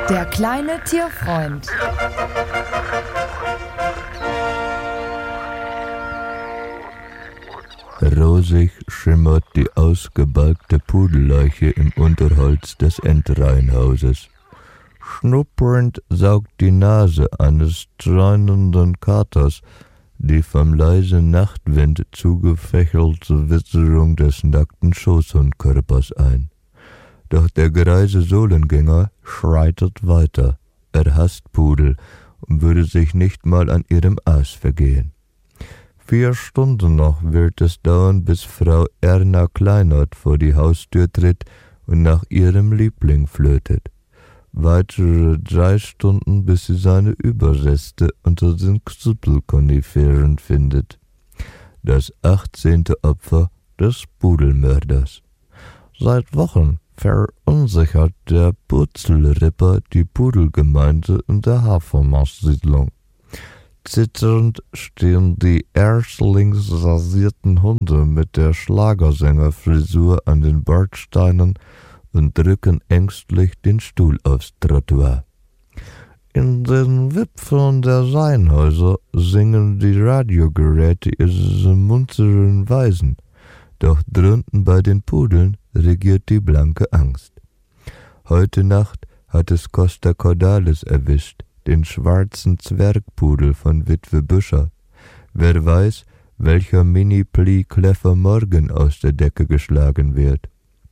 Der kleine Tierfreund. Rosig schimmert die ausgebalgte Pudelleiche im Unterholz des Endreihenhauses. Schnuppernd saugt die Nase eines dreinenden Katers die vom leisen Nachtwind zugefächelte Witterung des nackten Schoßhundkörpers ein. Doch der greise Sohlengänger schreitet weiter. Er hasst Pudel und würde sich nicht mal an ihrem Aas vergehen. 4 Stunden noch wird es dauern, bis Frau Erna Kleinert vor die Haustür tritt und nach ihrem Liebling flötet. Weitere 3 Stunden, bis sie seine Überreste unter den Krüppelkoniferen findet. Das 18. Opfer des Pudelmörders. Seit Wochen verunsichert der Purzelripper die Pudelgemeinde in der Hafermarschsiedlung. Zitternd stehen die erstlingsrasierten Hunde mit der Schlagersängerfrisur an den Bordsteinen und drücken ängstlich den Stuhl aufs Trottoir. In den Wipfeln der Reihenhäuser singen die Radiogeräte ihre munteren Weisen, doch drunten bei den Pudeln regiert die blanke Angst. Heute Nacht hat es Costa Cordalis erwischt, den schwarzen Zwergpudel von Witwe Büscher. Wer weiß, welcher Mini-Pli Kleffer morgen aus der Decke geschlagen wird.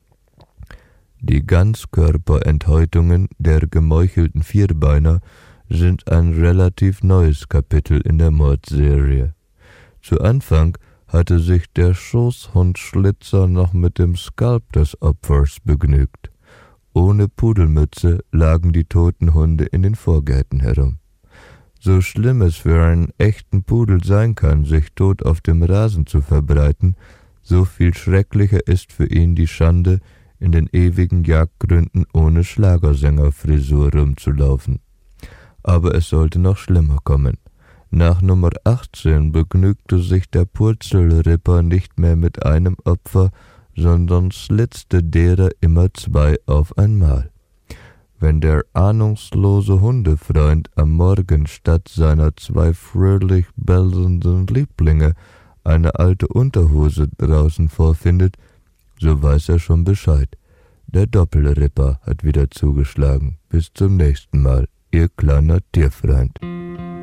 Die Ganzkörperenthäutungen der gemeuchelten Vierbeiner sind ein relativ neues Kapitel in der Mordserie. Zu Anfang hatte sich der Schoßhundschlitzer noch mit dem Skalp des Opfers begnügt. Ohne Pudelmütze lagen die toten Hunde in den Vorgärten herum. So schlimm es für einen echten Pudel sein kann, sich tot auf dem Rasen zu verbreiten, so viel schrecklicher ist für ihn die Schande, in den ewigen Jagdgründen ohne Schlagersängerfrisur rumzulaufen. Aber es sollte noch schlimmer kommen. Nach Nummer 18 begnügte sich der Purzelripper nicht mehr mit einem Opfer, sondern schlitzte derer immer 2 auf einmal. Wenn der ahnungslose Hundefreund am Morgen statt seiner 2 fröhlich bellenden Lieblinge eine alte Unterhose draußen vorfindet, so weiß er schon Bescheid. Der Doppelripper hat wieder zugeschlagen. Bis zum nächsten Mal, Ihr kleiner Tierfreund.